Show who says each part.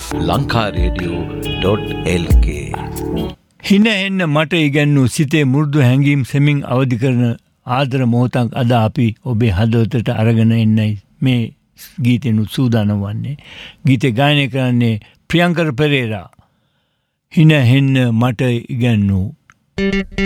Speaker 1: lankaradiyo.lk
Speaker 2: හින එන්න මට ඉගැන්නු සිතේ මු르දු හැඟීම් සෙමින් අවදි කරන ආදර මොහොතක් අද අපි ඔබේ හදවතට අරගෙන එන්නයි මේ ගීතෙනුත් සූදානම් වන්නේ. ගීතේ ගායනය කරන්නේ ප්‍රියංකර පෙරේරා. හින එන්න මට ඉගැන්නු